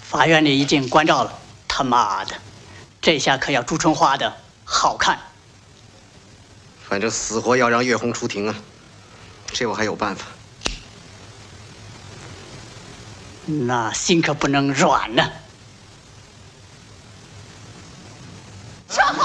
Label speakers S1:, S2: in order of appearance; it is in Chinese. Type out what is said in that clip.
S1: 法院里已经关照了，他妈的，这下可要朱春花的好看。
S2: 反正死活要让月红出庭啊，这我还有办法。
S1: 那心可不能软呢。
S3: 上！